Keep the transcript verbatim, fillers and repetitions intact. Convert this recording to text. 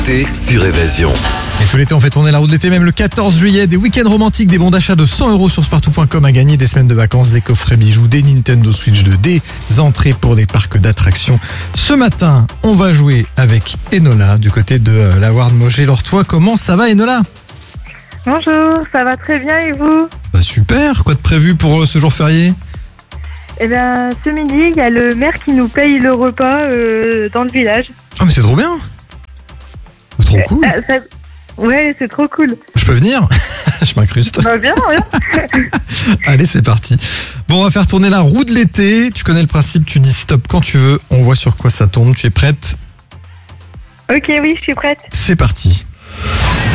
T'es sur Évasion. Et tout l'été, on fait tourner la roue de l'été, même le quatorze juillet. Des week-ends romantiques, des bons d'achat de cent euros sur spartou point com à gagner, des semaines de vacances, des coffrets bijoux, des Nintendo Switch deux, des entrées pour des parcs d'attractions. Ce matin, on va jouer avec Enola du côté de euh, la Ward Mogé-Lortois. Comment ça va, Enola? Bonjour, ça va très bien et vous? Bah super, quoi de prévu pour euh, ce jour férié? Eh bien, ce midi, il y a le maire qui nous paye le repas euh, dans le village. Ah mais c'est trop bien. Trop cool. Euh, ça- Ouais, c'est trop cool. Je peux venir? Je m'incruste. Bah bien, ouais. Allez, c'est parti. Bon, on va faire tourner la roue de l'été. Tu connais le principe, tu dis stop quand tu veux. On voit sur quoi ça tombe. Tu es prête? Ok, oui, je suis prête. C'est parti.